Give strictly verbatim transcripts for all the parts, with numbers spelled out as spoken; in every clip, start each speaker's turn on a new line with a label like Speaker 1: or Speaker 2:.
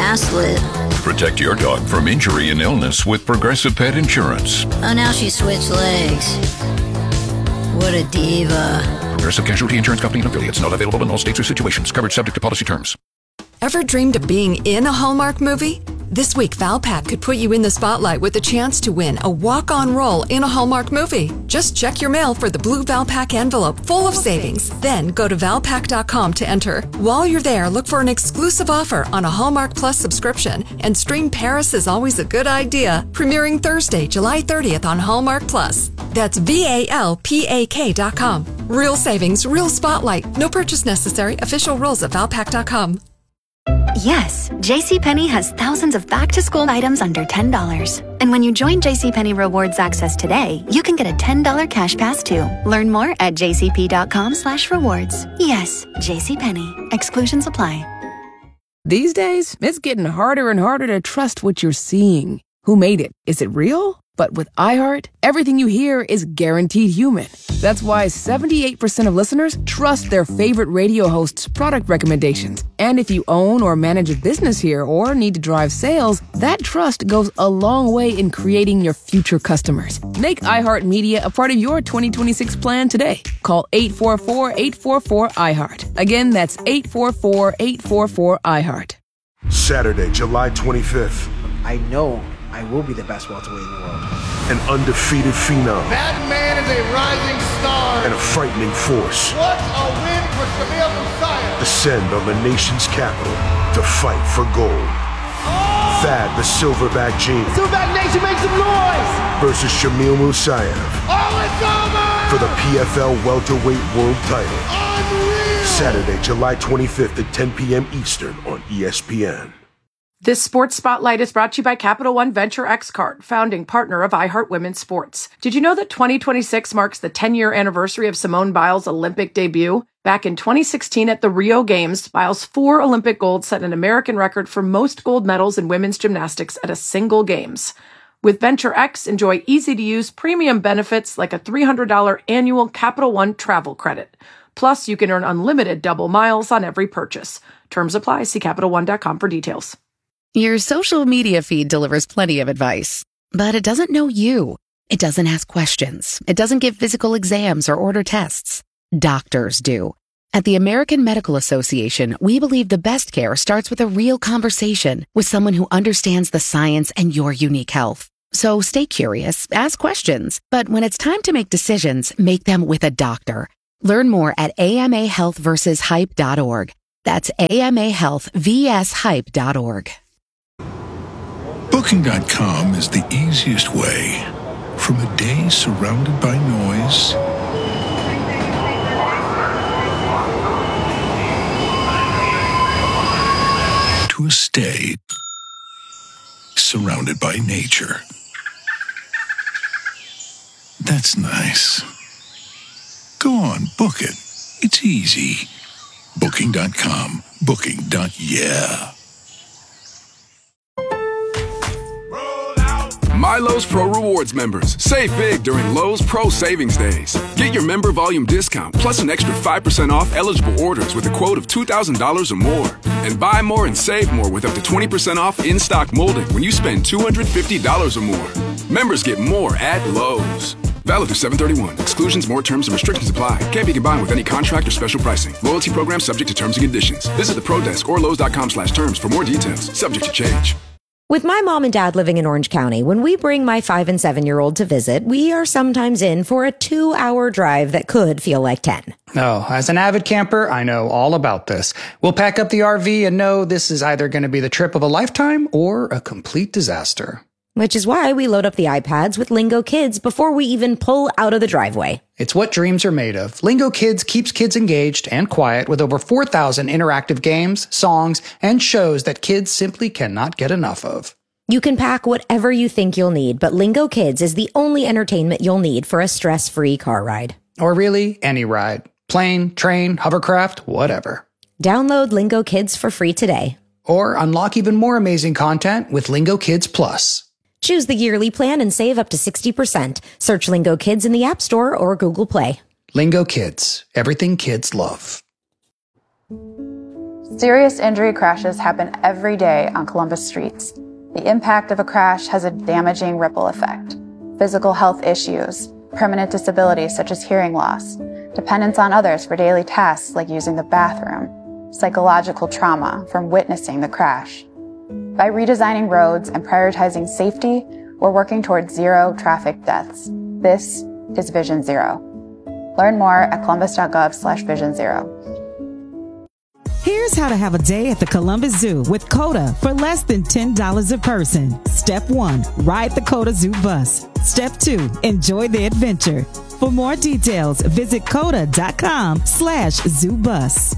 Speaker 1: mask lit.
Speaker 2: Protect your dog from injury and illness with Progressive Pet Insurance.
Speaker 1: Oh, now she switched legs. What a diva.
Speaker 2: Progressive Casualty Insurance Company and affiliates. Not available in all states or situations. Covered subject to policy terms.
Speaker 3: Ever dreamed of being in a Hallmark movie? This week, Valpak could put you in the spotlight with a chance to win a walk-on role in a Hallmark movie. Just check your mail for the blue Valpak envelope full of savings. Then go to valpak dot com to enter. While you're there, look for an exclusive offer on a Hallmark Plus subscription and stream Paris is Always a Good Idea, premiering Thursday, July thirtieth on Hallmark Plus. That's V A L P A K dot com. Real savings, real spotlight. No purchase necessary. Official rules at valpak dot com.
Speaker 4: Yes, JCPenney has thousands of back-to-school items under ten dollars. And when you join JCPenney Rewards Access today, you can get a ten dollars cash pass too. Learn more at jcp.com slash rewards. Yes, JCPenney. Exclusions apply.
Speaker 5: These days, it's getting harder and harder to trust what you're seeing. Who made it? Is it real? But with iHeart, everything you hear is guaranteed human. That's why seventy-eight percent of listeners trust their favorite radio host's product recommendations. And if you own or manage a business here or need to drive sales, that trust goes a long way in creating your future customers. Make iHeartMedia a part of your twenty twenty-six plan today. Call eight four four, eight four four, iHeart. Again, that's eight four four, eight four four, iHeart.
Speaker 6: Saturday, July twenty-fifth.
Speaker 7: I know I will be the best welterweight in the world.
Speaker 6: An undefeated phenom.
Speaker 8: That man is a rising star.
Speaker 6: And a frightening force.
Speaker 8: What a win for Shamil Musayev.
Speaker 6: Descend on the nation's capital to fight for gold. Oh! Thad the Silverback Gene.
Speaker 8: Silverback Nation, make some noise!
Speaker 6: Versus Shamil Musayev.
Speaker 8: Oh, it's over!
Speaker 6: For the P F L welterweight world title.
Speaker 8: Unreal!
Speaker 6: Saturday, July twenty-fifth at ten p.m. Eastern on E S P N.
Speaker 9: This Sports Spotlight is brought to you by Capital One Venture X Card, founding partner of iHeart Women's Sports. Did you know that twenty twenty-six marks the ten-year anniversary of Simone Biles' Olympic debut? Back in twenty sixteen at the Rio Games, Biles' four Olympic golds set an American record for most gold medals in women's gymnastics at a single Games. With Venture X, enjoy easy-to-use premium benefits like a three hundred dollars annual Capital One travel credit. Plus, you can earn unlimited double miles on every purchase. Terms apply. See Capital One dot com for details.
Speaker 10: Your social media feed delivers plenty of advice, but it doesn't know you. It doesn't ask questions. It doesn't give physical exams or order tests. Doctors do. At the American Medical Association, we believe the best care starts with a real conversation with someone who understands the science and your unique health. So stay curious, ask questions, but when it's time to make decisions, make them with a doctor. Learn more at A M A health versus hype dot org. That's A M A health versus hype dot org.
Speaker 11: Booking dot com is the easiest way from a day surrounded by noise to a stay surrounded by nature. That's nice. Go on, book it. It's easy. Booking dot com. Booking. Yeah.
Speaker 12: My Lowe's Pro Rewards members, save big during Lowe's Pro Savings Days. Get your member volume discount plus an extra five percent off eligible orders with a quote of two thousand dollars or more. And buy more and save more with up to twenty percent off in-stock molding when you spend two hundred fifty dollars or more. Members get more at Lowe's. Valid through seven thirty-one. Exclusions, more terms, and restrictions apply. Can't be combined with any contract or special pricing. Loyalty program subject to terms and conditions. Visit the Pro Desk or Lowe's dot com slash terms for more details. Subject to change.
Speaker 13: With my mom and dad living in Orange County, when we bring my five and seven year old to visit, we are sometimes in for a two hour drive that could feel like ten.
Speaker 7: Oh, as an avid camper, I know all about this. We'll pack up the R V and know this is either going to be the trip of a lifetime or a complete disaster.
Speaker 13: Which is why we load up the iPads with Lingo Kids before we even pull out of the driveway.
Speaker 7: It's what dreams are made of. Lingo Kids keeps kids engaged and quiet with over four thousand interactive games, songs, and shows that kids simply cannot get enough of.
Speaker 13: You can pack whatever you think you'll need, but Lingo Kids is the only entertainment you'll need for a stress-free car ride.
Speaker 7: Or really, any ride. Plane, train, hovercraft, whatever.
Speaker 13: Download Lingo Kids for free today.
Speaker 7: Or unlock even more amazing content with Lingo Kids Plus.
Speaker 13: Choose the yearly plan and save up to sixty percent. Search Lingo Kids in the App Store or Google Play.
Speaker 7: Lingo Kids. Everything kids love.
Speaker 14: Serious injury crashes happen every day on Columbus streets. The impact of a crash has a damaging ripple effect. Physical health issues, permanent disabilities such as hearing loss, dependence on others for daily tasks like using the bathroom, psychological trauma from witnessing the crash. By redesigning roads and prioritizing safety, we're working towards zero traffic deaths. This is Vision Zero. Learn more at columbus.gov slash vision zero.
Speaker 15: Here's how to have a day at the Columbus Zoo with COTA for less than ten dollars a person. Step one, ride the COTA Zoo bus. Step two, enjoy the adventure. For more details, visit COTA.com slash zoo bus.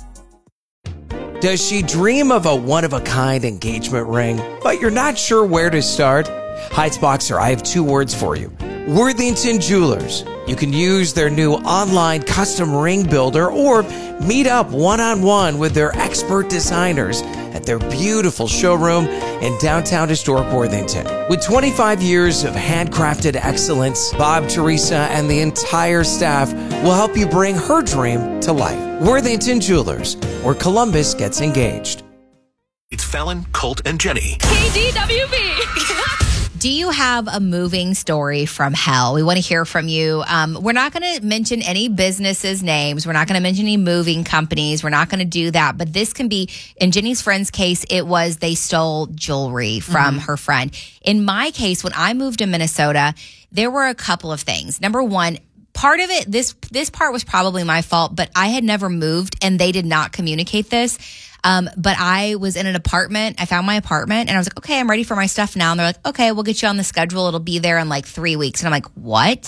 Speaker 16: Does she dream of a one-of-a-kind engagement ring, but you're not sure where to start? Heights Boxer, I have two words for you. Worthington Jewelers. You can use their new online custom ring builder or meet up one-on-one with their expert designers at their beautiful showroom in downtown historic Worthington. With twenty-five years of handcrafted excellence, Bob, Teresa, and the entire staff will help you bring her dream to life. Worthington Jewelers, where Columbus gets engaged.
Speaker 17: It's Fallon, Colt, and Jenny.
Speaker 18: K D W B. Do you have a moving story from hell? We want to hear from you. Um, we're not going to mention any businesses' names. We're not going to mention any moving companies. We're not going to do that. But this can be, in Jenny's friend's case, it was they stole jewelry from mm-hmm. her friend. In my case, when I moved to Minnesota, there were a couple of things. Number one, part of it, this this part was probably my fault, but I had never moved and they did not communicate this. Um, but I was in an apartment. I found my apartment and I was like, okay, I'm ready for my stuff now. And they're like, okay, we'll get you on the schedule. It'll be there in like three weeks. And I'm like, what?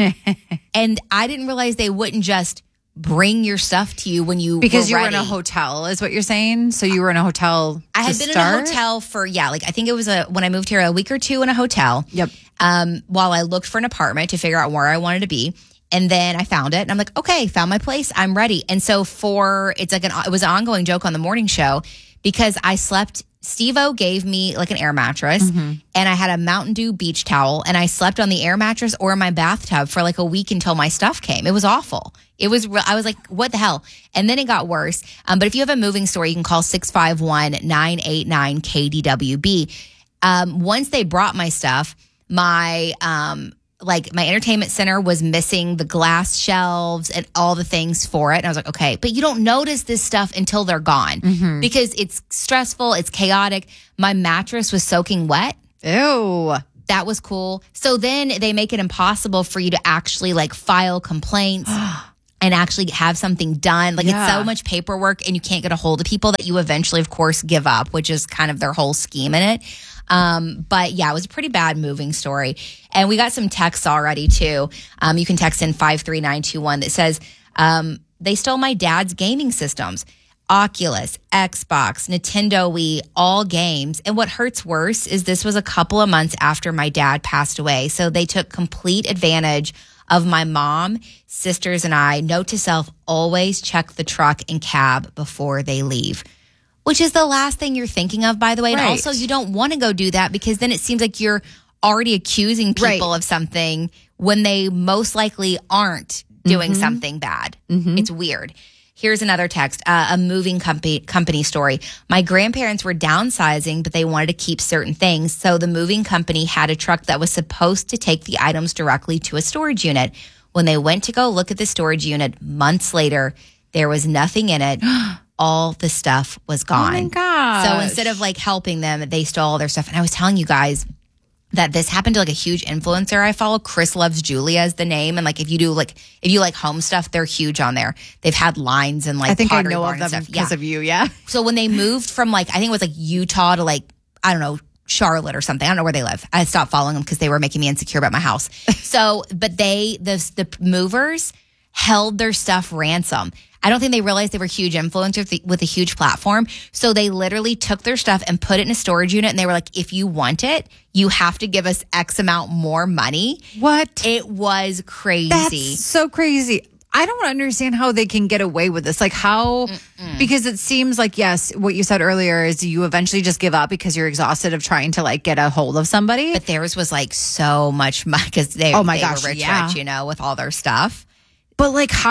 Speaker 18: And I didn't realize they wouldn't just bring your stuff to you when you
Speaker 19: because
Speaker 18: were
Speaker 19: you
Speaker 18: ready.
Speaker 19: were in a hotel is what you're saying. So you were in a hotel.
Speaker 18: I had been
Speaker 19: start?
Speaker 18: in a hotel for, yeah, like I think it was a, when I moved here, a week or two in a hotel.
Speaker 19: Yep.
Speaker 18: Um, while I looked for an apartment to figure out where I wanted to be. And then I found it and I'm like, okay, found my place. I'm ready. And so for, it's like an, it was an ongoing joke on the morning show because I slept, Steve-O gave me like an air mattress mm-hmm. and I had a Mountain Dew beach towel and I slept on the air mattress or in my bathtub for like a week until my stuff came. It was awful. It was, I was like, what the hell? And then it got worse. Um, but if you have a moving story, you can call six five one, nine eight nine, K D W B. Um, once they brought my stuff, my, um, like my entertainment center was missing the glass shelves and all the things for it. And I was like, okay, but you don't notice this stuff until they're gone mm-hmm. because it's stressful. It's chaotic. My mattress was soaking wet.
Speaker 19: Ew.
Speaker 18: That was cool. So then they make it impossible for you to actually like file complaints and actually have something done. Like yeah. it's so much paperwork and you can't get a hold of people that you eventually, of course, give up, which is kind of their whole scheme in it. Um, but yeah, it was a pretty bad moving story. And we got some texts already too. Um, you can text in five three nine two one that says, um, they stole my dad's gaming systems, Oculus, Xbox, Nintendo Wii, all games. And what hurts worse is this was a couple of months after my dad passed away. So they took complete advantage of my mom, sisters, and I. Note to self, always check the truck and cab before they leave. Which is the last thing you're thinking of, by the way. And
Speaker 19: right.
Speaker 18: also, you don't want to go do that because then it seems like you're already accusing people
Speaker 19: right.
Speaker 18: of something when they most likely aren't doing mm-hmm. something bad. Mm-hmm. It's weird. Here's another text, uh, a moving company, company story. My grandparents were downsizing, but they wanted to keep certain things. So the moving company had a truck that was supposed to take the items directly to a storage unit. When they went to go look at the storage unit months later, there was nothing in it. All the stuff was gone.
Speaker 19: Oh my gosh.
Speaker 18: So instead of like helping them, they stole all their stuff. And I was telling you guys that this happened to like a huge influencer I follow. Chris Loves Julia is the name. And like if you do like, if you like home stuff, they're huge on there. They've had lines and like
Speaker 19: I think I
Speaker 18: Pottery
Speaker 19: know
Speaker 18: Barn
Speaker 19: of them
Speaker 18: and stuff.
Speaker 19: because
Speaker 18: yeah.
Speaker 19: of you, yeah.
Speaker 18: So when they moved from like, I think it was like Utah to like, I don't know, Charlotte or something. I don't know where they live. I stopped following them because they were making me insecure about my house. So, but they, the, the movers held their stuff ransom. I don't think they realized they were huge influencers with a huge platform. So they literally took their stuff and put it in a storage unit. And they were like, if you want it, you have to give us X amount more money.
Speaker 19: What?
Speaker 18: It was crazy.
Speaker 19: That's so crazy. I don't understand how they can get away with this. Like how, Mm-mm. because it seems like, yes, what you said earlier is you eventually just give up because you're exhausted of trying to like get a hold of somebody.
Speaker 18: But theirs was like so much money because they,
Speaker 19: oh my
Speaker 18: they
Speaker 19: gosh,
Speaker 18: were rich,
Speaker 19: yeah.
Speaker 18: rich, you know, with all their stuff.
Speaker 19: But like how...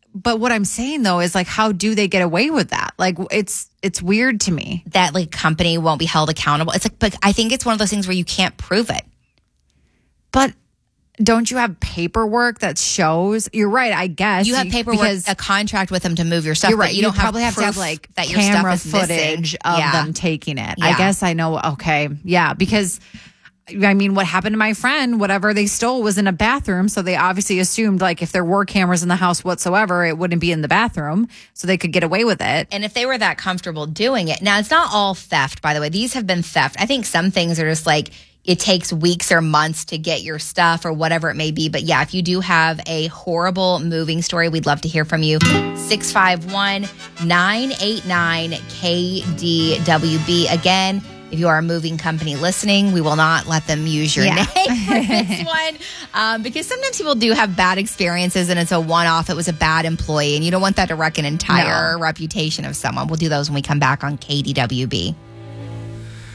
Speaker 19: but what I'm saying though is like, how do they get away with that? Like, it's it's weird to me
Speaker 18: that like company won't be held accountable. It's like, but I think it's one of those things where you can't prove it.
Speaker 19: But don't you have paperwork that shows? You're right, I guess.
Speaker 18: You have paperwork,
Speaker 19: because
Speaker 18: a contract with them to move your stuff.
Speaker 19: You're right.
Speaker 18: But you,
Speaker 19: You
Speaker 18: don't
Speaker 19: probably
Speaker 18: have,
Speaker 19: have to have
Speaker 18: proof
Speaker 19: like
Speaker 18: that your
Speaker 19: camera
Speaker 18: stuff is
Speaker 19: footage
Speaker 18: missing.
Speaker 19: of
Speaker 18: Yeah.
Speaker 19: them taking it. I
Speaker 18: Yeah.
Speaker 19: guess I know. Okay, yeah, because I mean, what happened to my friend? Whatever they stole was in a bathroom, so they obviously assumed like if there were cameras in the house whatsoever, it wouldn't be in the bathroom, so they could get away with it.
Speaker 18: And if they were that comfortable doing it, now it's not all theft, by the way. These have been theft. I think some things are just like, it takes weeks or months to get your stuff or whatever it may be. But yeah, if you do have a horrible moving story, we'd love to hear from you. six five one, nine eight nine, K D W B. Again, if you are a moving company listening, we will not let them use your
Speaker 19: Yeah.
Speaker 18: name for this one. Um, because sometimes people do have bad experiences and it's a one-off. It was a bad employee and you don't want that to wreck an entire
Speaker 19: No.
Speaker 18: reputation of someone. We'll do those when we come back on K D W B.